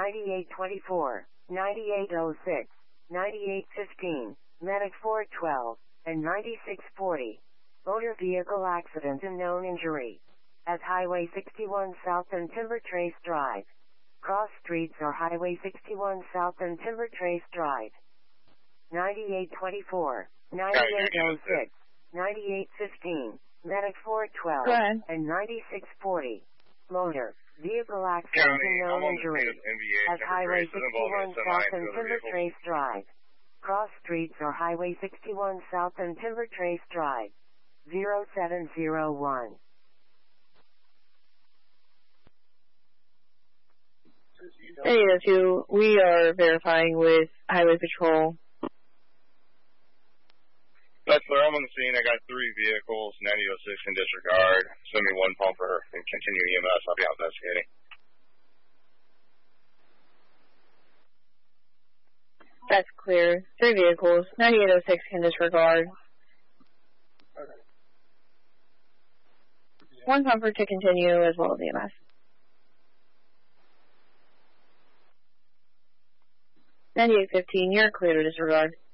9824, 9806, 9815, Medic 412, and 9640. Motor vehicle accident and known injury. At Highway 61 South and Timber Trace Drive. Cross streets are Highway 61 South and Timber Trace Drive. 9824, 9806, 9815, Medic 412, and 9640. Motor vehicle accident and known injury. At Highway 61 South and Timber Trace Drive. Cross streets are Highway 61 South and Timber Trace Drive. 0701. We are verifying with Highway Patrol. That's where I'm on the scene. I got 3 vehicles, 9006 in disregard. Send me 1 pumper and continue EMS. I'll be out investigating. That's clear. 3 vehicles, 9806 in disregard. 1 pumper to continue as well as EMS. .9815, you're clear to disregard.